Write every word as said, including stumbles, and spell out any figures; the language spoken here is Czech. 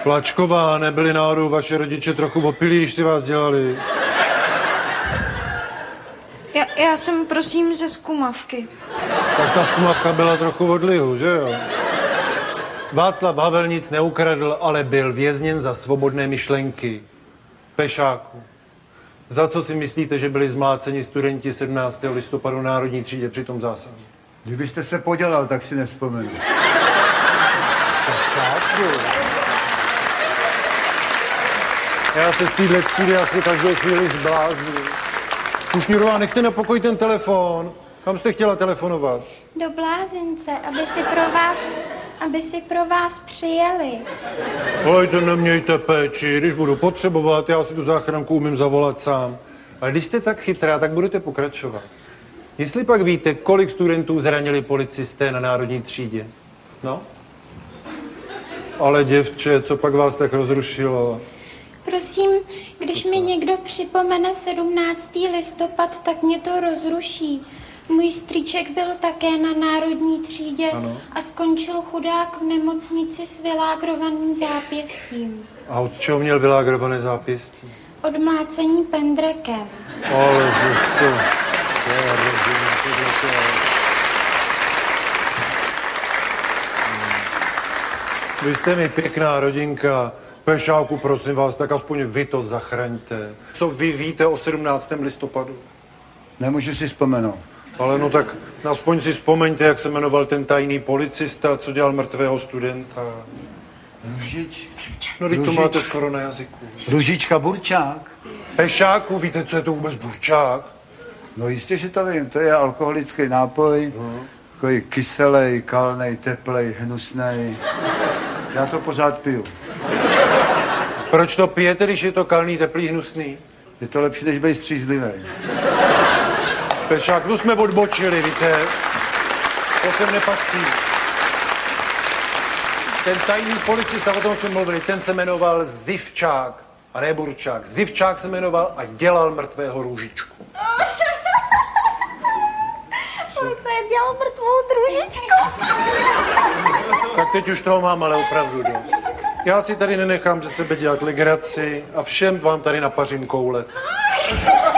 Plačková, nebyli náhodou vaše rodiče trochu opilí, když si vás dělali? Já, já jsem, prosím, ze Skumavky. Tak ta Skumavka byla trochu od lihu, že jo? Václav Havel nic neukradl, ale byl vězněn za svobodné myšlenky. Pešáku. Za co si myslíte, že byli zmláceni studenti sedmnáctého listopadu v Národní třídě při tom zásahu? Kdybyste se podělal, tak si nevzpomenu. Pešáku. Já se z téhle třídy asi každou chvíli zblázním. Kušnírová, nechte na pokoj ten telefon. Kam jste chtěla telefonovat? Do Blázince, aby si pro vás, aby si pro vás přijeli. Hojte, nemějte péči, když budu potřebovat, já si tu záchranku umím zavolat sám. Ale když jste tak chytrá, tak budete pokračovat. Jestli pak víte, kolik studentů zranili policisté na Národní třídě? No? Ale děvče, co pak vás tak rozrušilo? Prosím, když mi někdo připomene sedmnáctý listopad, tak mě to rozruší. Můj strýček byl také na Národní třídě ano. A skončil chudák v nemocnici s vylágrovaným zápěstím. A od čeho měl vylágrované zápěstí? Od mlácení pendrekem. Ale to je Vy jste mi pěkná rodinka. Pešáku, prosím vás, tak aspoň vy to zachraňte. Co vy víte o sedmnáctém listopadu? Nemůžu si vzpomenout. Ale no tak aspoň si vzpomeňte, jak se jmenoval ten tajný policista, co dělal mrtvého studenta. Růžič. No, teď to máte skoro na jazyku. Růžička Burčák. Pešáku, víte, co je to vůbec burčák? No jistě, že to vím. To je alkoholický nápoj. Uh-huh. Takový kyselej, kalnej, teplej, hnusnej. Já to pořád piju. Proč to pijete, když je to kalný, teplý, hnusný? Je to lepší, než být střízlivý. Pešák, no jsme odbočili, víte. To sem nepatří. Ten tajný policista, o tom jsme mluvili, ten se jmenoval Zivčák. A ne Burčák. Zivčák se jmenoval a dělal mrtvého Růžičku. Policajt dělal mrtvou Růžičku. Tak teď už toho mám ale opravdu dost. Já si tady nenechám ze sebe dělat legraci a všem vám tady napařím koule.